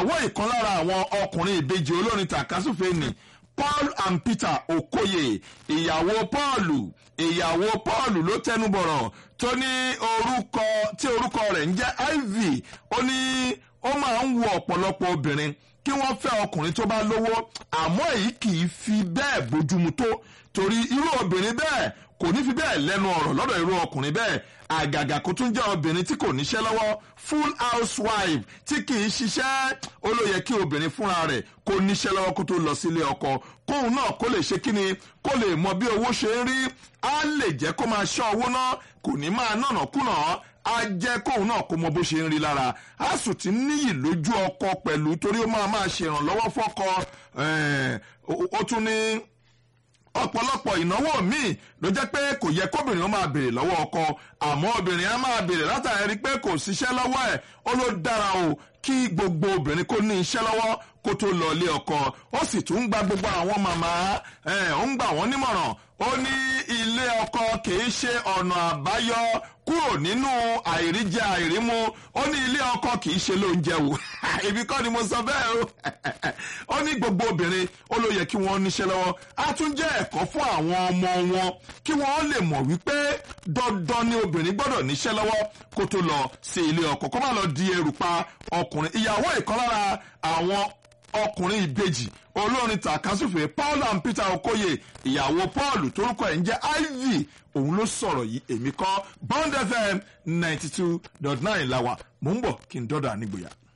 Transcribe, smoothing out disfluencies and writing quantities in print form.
ìyàwó ìkan lára àwọn ọkùnrin ìbejì olórin tàkásùfé ni Paul and Peter Okoye. ìyàwó Paul ló tẹnubọ̀rọ̀ tó ní orúkọ rẹ̀ ń jẹ́ Ivy. Ó ní ó máa ń wo ọ̀pọ̀lọpọ̀ obìnrin kí wọ́n fẹ́ ọkùnrin tó bá lówó, àmọ́ èyí kì í fi bẹ́ẹ̀ bójúmu tó, torí irú obìnrin bẹ́ẹ̀ kò ní fi bẹ́ẹ̀ lẹ́nu ọ̀rọ̀ lọ́dọ̀ irú ọkùnrin bẹ́ẹ̀. Àgàgà kó tún jẹ́ obìnrin tí kò níṣẹ́ lọ́wọ́, full housewife tí kì í ṣiṣẹ́. Ó ló yẹ kí obìnrin fúnra rẹ̀ kó níṣẹ́ lọ́wọ́ kó tó lọ sílé ọkọ, kóun náà kó lè ṣe kíni, kó lè mọ bí owó ṣe ń rí, á lè jẹ́ kó máa ṣọ́ owó náà, kò ní máa nànà kùnà, á jẹ́ kóun náà kó mọ bó ṣe ń rí lára. Á sùn tí níyì lójú ọkọ pẹ̀lú, torí ó máa ṣèrànlọ́wọ́ fọ́kọ. Ó tún ní ọ̀pọ̀lọpọ̀ ìnáwó míì ló jẹ́ pé kò yẹ kóbìnrin ó máa béèrè lọ́wọ́ ọkọ, àmọ́ obìnrin á máa béèrè látàrí pé kò síṣẹ́ lọ́wọ́ ẹ̀. Ó ló dára o kí gbogbo obìnrin kó ní iṣẹ́ lọ́wọ́ kó tó lọ ilé ọkọ. Ó sì tún gba gbogbo àwọn màmá ó ń gbà wọ́n nímọ̀ràn. Ó ní ilé ọkọ kìí ṣe ọ̀nà àbáyọ kúrò nínú àìríjẹ àìrímu. Ó ní ilé ọkọ kìí ṣe lóúnjẹ wò. Ibi kọ́ ni mo sọ bẹ́ẹ̀ o. Ó ní gbogbo obìnrin ó ló yẹ kí wọ́n níṣẹ́ lọ́wọ́. Á tún jẹ́ ẹ̀kọ́ fún àwọn ọmọ wọn kí wọ́n lè mọ̀ wípé dandan ni obìnrin gbọ́dọ̀ níṣẹ́ lọ́wọ́ kó tó lọ sí ilé ọkọ, kó má lọ di ẹrù pa ọkùnrin. Ìyàwó ìkan lára àwọn ọkùnrin ìbejì olórin tàkásùfé Paul and Peter Okoye, ìyàwó Paul torúkọ ẹ̀ ń jẹ́ Ivy, òun ló sọ̀rọ̀ yìí. Èmi kọ́ Bond FM 92.9 làwà. Mò ń bọ̀ kí n dọ́dọ̀ ànígbòyà.